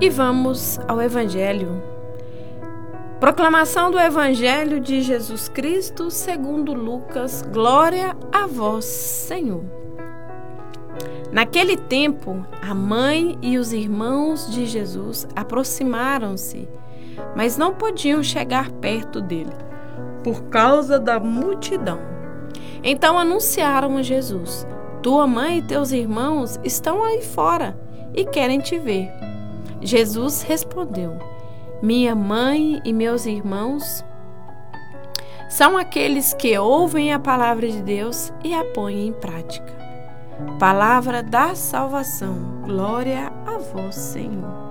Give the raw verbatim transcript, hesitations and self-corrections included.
E vamos ao Evangelho. Proclamação do Evangelho de Jesus Cristo segundo Lucas. Glória a vós, Senhor. Naquele tempo, a mãe e os irmãos de Jesus aproximaram-se, mas não podiam chegar perto dele, por causa da multidão. Então anunciaram a Jesus: tua mãe e teus irmãos estão aí fora e querem te ver. Jesus respondeu: minha mãe e meus irmãos são aqueles que ouvem a palavra de Deus e a põem em prática. Palavra da salvação. Glória a vós, Senhor.